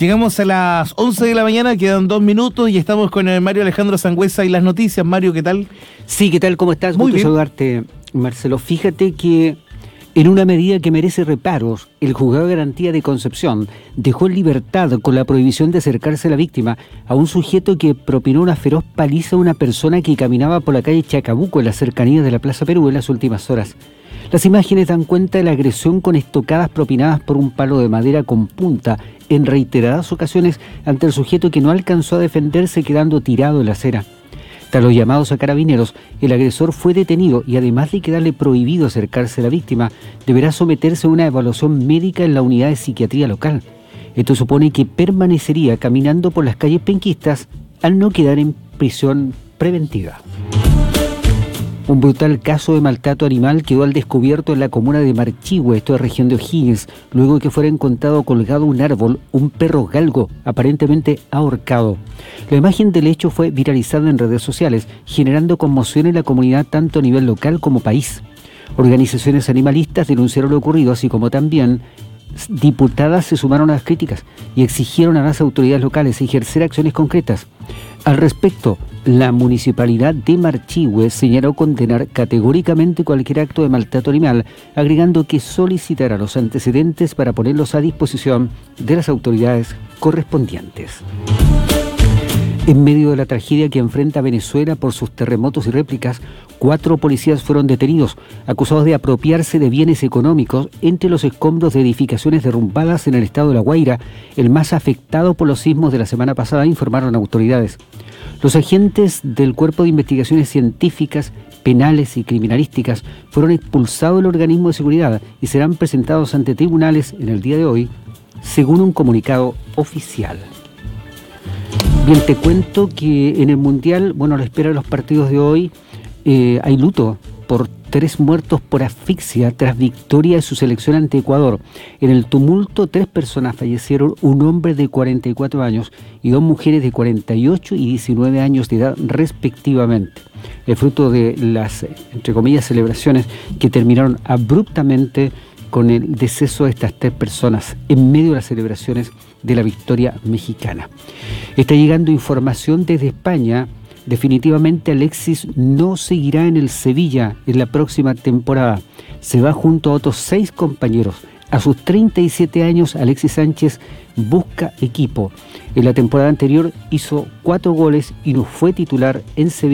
Llegamos a las 11 de la mañana, quedan 2 minutos y estamos con el Mario Alejandro Sangüesa y las noticias. Mario, ¿qué tal? Sí, ¿qué tal? ¿Cómo estás? Muy Gusto bien. saludarte, Marcelo. Fíjate que en una medida que merece reparos, el juzgado de garantía de Concepción dejó en libertad con la prohibición de acercarse a la víctima a un sujeto que propinó una feroz paliza a una persona que caminaba por la calle Chacabuco en las cercanías de la Plaza Perú en las últimas horas. Las imágenes dan cuenta de la agresión con estocadas propinadas por un palo de madera con punta en reiteradas ocasiones ante el sujeto que no alcanzó a defenderse quedando tirado en la acera. Tras los llamados a carabineros, el agresor fue detenido y además de quedarle prohibido acercarse a la víctima, deberá someterse a una evaluación médica en la unidad de psiquiatría local. Esto supone que permanecería caminando por las calles penquistas al no quedar en prisión preventiva. Un brutal caso de maltrato animal quedó al descubierto en la comuna de Marchihue, esto es región de O'Higgins, luego de que fuera encontrado colgado a un árbol un perro galgo, aparentemente ahorcado. La imagen del hecho fue viralizada en redes sociales, generando conmoción en la comunidad tanto a nivel local como país. Organizaciones animalistas denunciaron lo ocurrido, así como también diputadas se sumaron a las críticas y exigieron a las autoridades locales ejercer acciones concretas. Al respecto, la municipalidad de Marchihue señaló condenar categóricamente cualquier acto de maltrato animal, agregando que solicitará los antecedentes para ponerlos a disposición de las autoridades correspondientes. En medio de la tragedia que enfrenta Venezuela por sus terremotos y réplicas, 4 policías fueron detenidos, acusados de apropiarse de bienes económicos entre los escombros de edificaciones derrumbadas en el estado de La Guaira, el más afectado por los sismos de la semana pasada, informaron autoridades. Los agentes del Cuerpo de Investigaciones Científicas, Penales y Criminalísticas fueron expulsados del organismo de seguridad y serán presentados ante tribunales en el día de hoy, según un comunicado oficial. Bien, te cuento que en el Mundial, a la espera de los partidos de hoy, hay luto por 3 muertos por asfixia tras victoria de su selección ante Ecuador. En el tumulto, 3 personas fallecieron, un hombre de 44 años y 2 mujeres de 48 y 19 años de edad respectivamente. El fruto de las, entre comillas, celebraciones que terminaron abruptamente con el deceso de estas 3 personas en medio de las celebraciones de la victoria mexicana. Está llegando información desde España. Definitivamente Alexis no seguirá en el Sevilla en la próxima temporada. Se va junto a otros 6 compañeros. A sus 37 años, Alexis Sánchez busca equipo. En la temporada anterior hizo 4 goles y no fue titular en Sevilla.